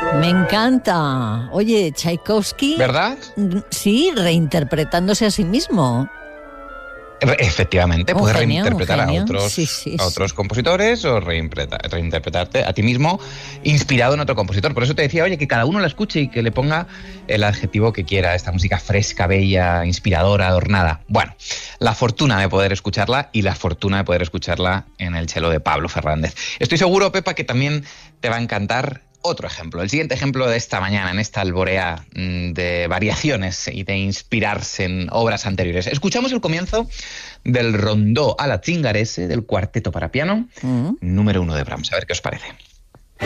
Me encanta. Oye, Tchaikovsky... ¿Verdad? Sí, reinterpretándose a sí mismo. Efectivamente, puedes reinterpretar a otros compositores o reinterpretarte a ti mismo inspirado en otro compositor. Por eso te decía, oye, que cada uno la escuche y que le ponga el adjetivo que quiera, esta música fresca, bella, inspiradora, adornada. Bueno, la fortuna de poder escucharla y la fortuna de poder escucharla en el cello de Pablo Fernández. Estoy seguro, Pepa, que también te va a encantar otro ejemplo, el siguiente ejemplo de esta mañana, en esta alborea de variaciones y de inspirarse en obras anteriores. Escuchamos el comienzo del Rondó a la Zingarese, del cuarteto para piano, número 1 de Brahms. A ver qué os parece.